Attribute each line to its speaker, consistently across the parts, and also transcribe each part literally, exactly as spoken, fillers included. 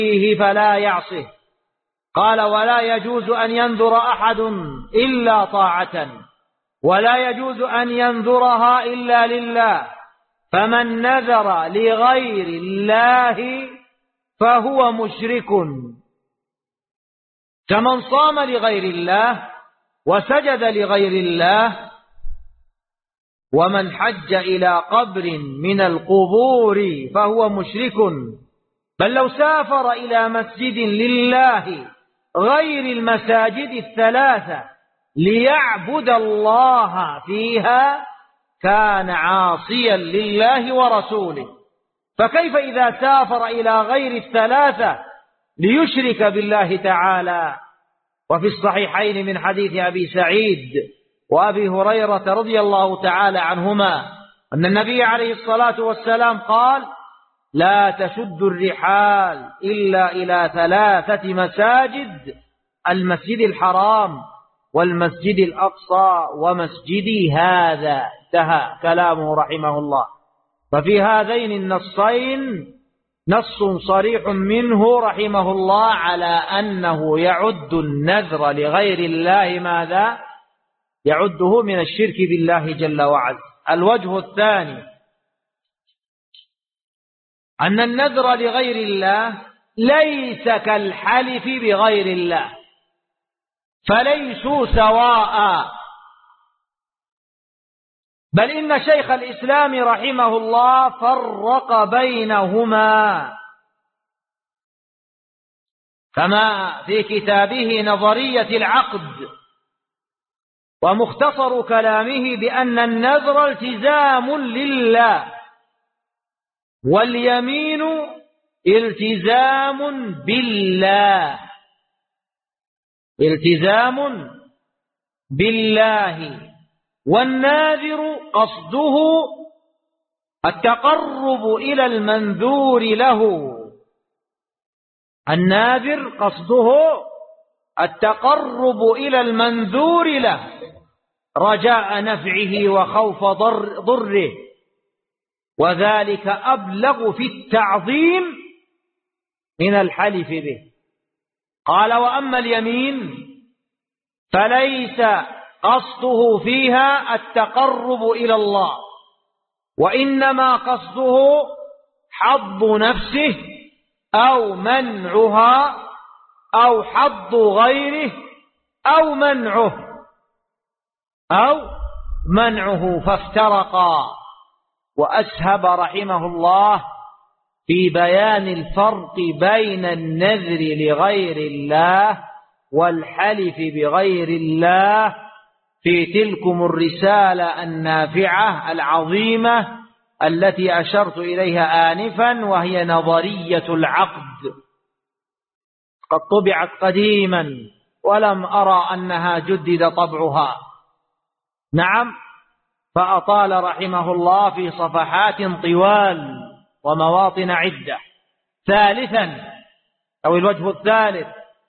Speaker 1: فيه فلا يعصه. قال ولا يجوز أن ينذر أحد إلا طاعة، ولا يجوز أن ينذرها إلا لله، فمن نذر لغير الله فهو مشرك، كمن صام لغير الله وسجد لغير الله ومن حج إلى قبر من القبور فهو مشرك. بل لو سافر إلى مسجد لله غير المساجد الثلاثة ليعبد الله فيها كان عاصيا لله ورسوله، فكيف إذا سافر إلى غير الثلاثة ليشرك بالله تعالى؟ وفي الصحيحين من حديث أبي سعيد وأبي هريرة رضي الله تعالى عنهما أن النبي عليه الصلاة والسلام قال لا تشد الرحال إلا إلى ثلاثة مساجد: المسجد الحرام والمسجد الأقصى ومسجدي هذا. انتهى كلامه رحمه الله. ففي هذين النصين نص صريح منه رحمه الله على أنه يعد النذر لغير الله ماذا؟ يعده من الشرك بالله جل وعلا. الوجه الثاني أن النذر لغير الله ليس كالحلف بغير الله، فليسوا سواء، بل إن شيخ الإسلام رحمه الله فرق بينهما كما في كتابه نظرية العقد، ومختصر كلامه بأن النذر التزام لله واليمين التزام بالله، التزام بالله، والناذر قصده التقرب إلى المنذور له، الناذر قصده التقرب إلى المنذور له رجاء نفعه وخوف ضر ضره، وذلك أبلغ في التعظيم من الحلف به. قال وأما اليمين فليس قصده فيها التقرب إلى الله، وإنما قصده حظ نفسه أو منعها أو حظ غيره أو منعه أو منعه، فافترقا. وأسهب رحمه الله في بيان الفرق بين النذر لغير الله والحلف بغير الله في تلكم الرسالة النافعة العظيمة التي أشرت إليها آنفا، وهي نظرية العقد، قد طبعت قديما ولم أرى أنها جدد طبعها. نعم، فأطال رحمه الله في صفحات طوال ومواطن عدة. ثالثا أو الوجه الثالث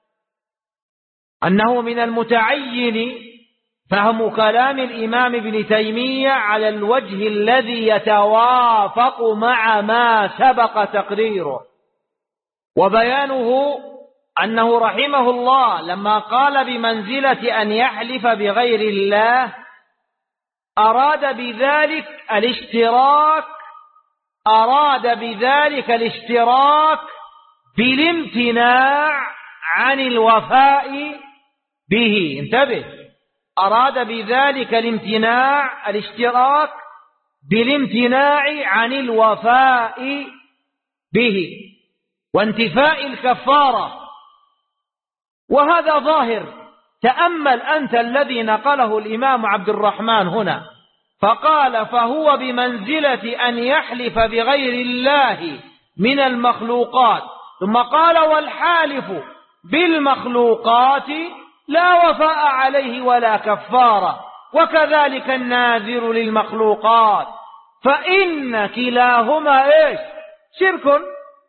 Speaker 1: أنه من المتعين فهم كلام الإمام ابن تيمية على الوجه الذي يتوافق مع ما سبق تقريره، وبيانه أنه رحمه الله لما قال بمنزلة أن يحلف بغير الله أراد بذلك الاشتراك أراد بذلك الاشتراك بالامتناع عن الوفاء به. انتبه، أراد بذلك الامتناع الاشتراك بالامتناع عن الوفاء به وانتفاء الكفارة، وهذا ظاهر. تأمل أنت الذي نقله الإمام عبد الرحمن هنا، فقال فهو بمنزلة أن يحلف بغير الله من المخلوقات، ثم قال والحالف بالمخلوقات لا وفاء عليه ولا كفارة، وكذلك الناذر للمخلوقات، فإن كلاهما إيش؟ شرك.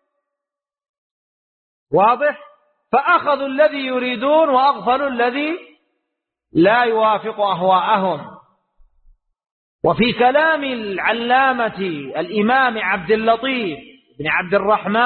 Speaker 1: واضح؟ فأخذوا الذي يريدون وأغفلوا الذي لا يوافق أهواءهم. وفي كلام العلامة الإمام عبد اللطيف بن عبد الرحمن